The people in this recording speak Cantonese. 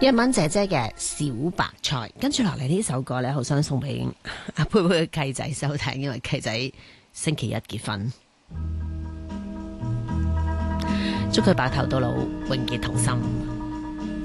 一蚊姐姐嘅小白菜，跟住落嚟呢首歌呢，好想送俾阿佩佩嘅契仔收聽，因為契仔星期一結婚，祝佢白頭到老，永結同心。